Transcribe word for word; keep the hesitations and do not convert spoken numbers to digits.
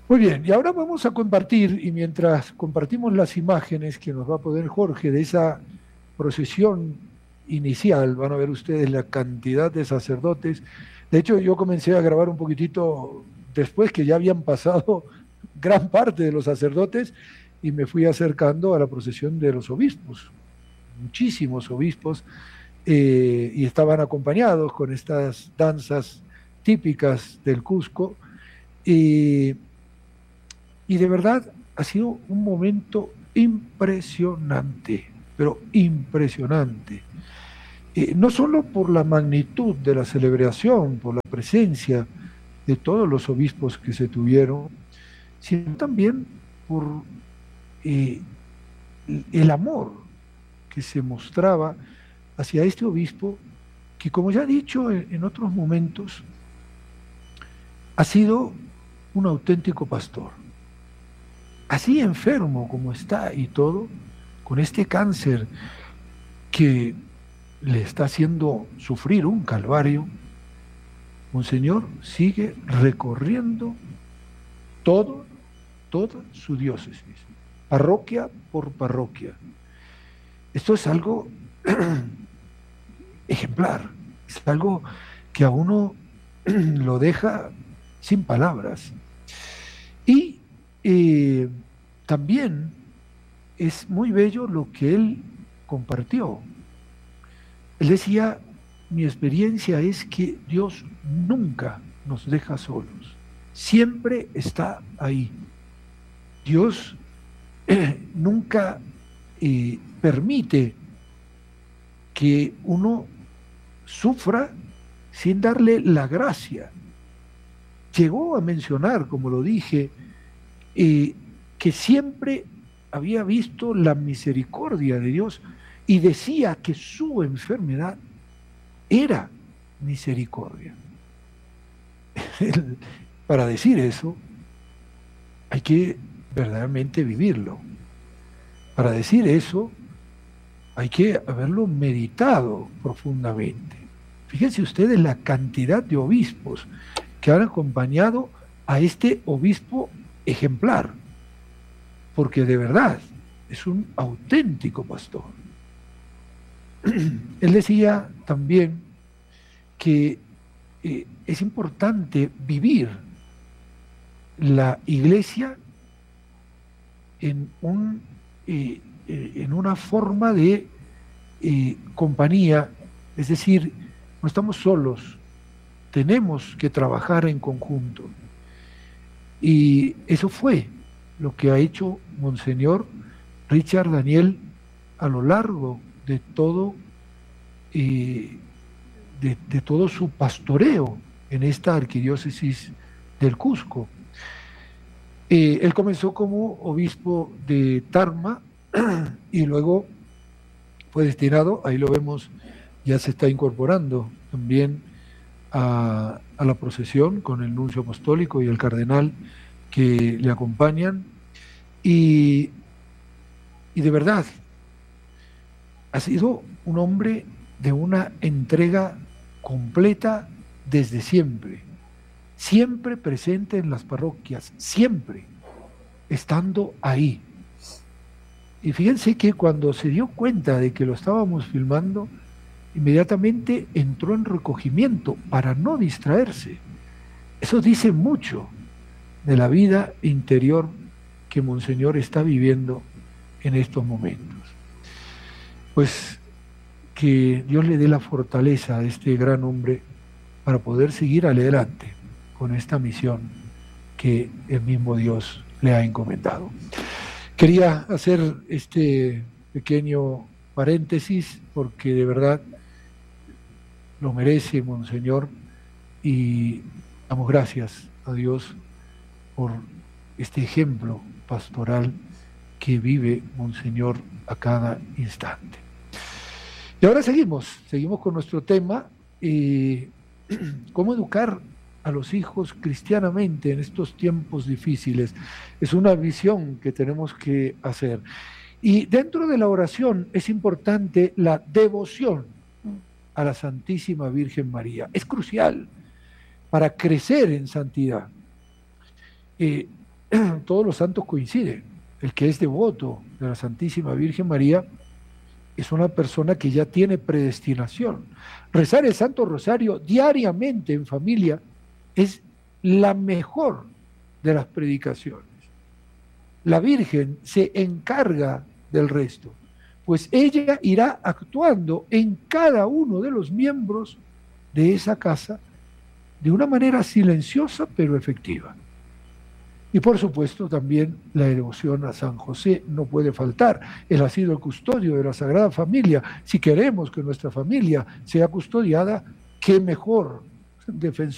Muy bien, y ahora vamos a compartir, y mientras compartimos las imágenes que nos va a poner Jorge de esa procesión inicial, van a ver ustedes la cantidad de sacerdotes. De hecho, yo comencé a grabar un poquitito después que ya habían pasado gran parte de los sacerdotes y me fui acercando a la procesión de los obispos, muchísimos obispos, eh, y estaban acompañados con estas danzas típicas del Cusco. Y y de verdad ha sido un momento impresionante, pero impresionante. Eh, no solo por la magnitud de la celebración, por la presencia de todos los obispos que se tuvieron, sino también por eh, el amor que se mostraba hacia este obispo, que como ya he dicho en, en otros momentos, ha sido un auténtico pastor. Así enfermo como está y todo, con este cáncer que le está haciendo sufrir un calvario, Monseñor sigue recorriendo todo, toda su diócesis, parroquia por parroquia. Esto es algo ejemplar, es algo que a uno lo deja sin palabras. Y eh, también es muy bello lo que él compartió. Él decía, mi experiencia es que Dios nunca nos deja solos, siempre está ahí. Dios eh, nunca eh, permite que uno sufra sin darle la gracia. Llegó a mencionar, como lo dije, eh, que siempre había visto la misericordia de Dios y decía que su enfermedad era misericordia. Para decir eso, hay que verdaderamente vivirlo. Para decir eso, hay que haberlo meditado profundamente. Fíjense ustedes la cantidad de obispos que han acompañado a este obispo ejemplar, porque de verdad es un auténtico pastor. Él decía también que eh, es importante vivir la iglesia en, un, eh, eh, en una forma de eh, compañía, es decir, no estamos solos, tenemos que trabajar en conjunto. Y eso fue lo que ha hecho Monseñor Richard Daniel a lo largo de todo, eh, de, de todo su pastoreo en esta arquidiócesis del Cusco. Eh, él comenzó como obispo de Tarma y luego fue destinado, ahí lo vemos, ya se está incorporando también a, a la procesión con el nuncio apostólico y el cardenal que le acompañan. Y, y de verdad, ha sido un hombre de una entrega completa desde siempre, siempre presente en las parroquias, siempre estando ahí. Y fíjense que cuando se dio cuenta de que lo estábamos filmando, inmediatamente entró en recogimiento para no distraerse. Eso dice mucho de la vida interior que Monseñor está viviendo en estos momentos. Pues que Dios le dé la fortaleza a este gran hombre para poder seguir adelante con esta misión que el mismo Dios le ha encomendado. Quería hacer este pequeño paréntesis porque de verdad lo merece Monseñor y damos gracias a Dios por este ejemplo pastoral que vive Monseñor a cada instante. Y ahora seguimos, seguimos con nuestro tema, eh, cómo educar a los hijos cristianamente en estos tiempos difíciles. Es una visión que tenemos que hacer. Y dentro de la oración es importante la devoción a la Santísima Virgen María. Es crucial para crecer en santidad. Eh, todos los santos coinciden. El que es devoto de la Santísima Virgen María es una persona que ya tiene predestinación. Rezar el Santo Rosario diariamente en familia es la mejor de las predicaciones. La Virgen se encarga del resto, pues ella irá actuando en cada uno de los miembros de esa casa de una manera silenciosa pero efectiva. Y por supuesto también la devoción a San José no puede faltar. Él ha sido el custodio de la Sagrada Familia. Si queremos que nuestra familia sea custodiada, qué mejor defensor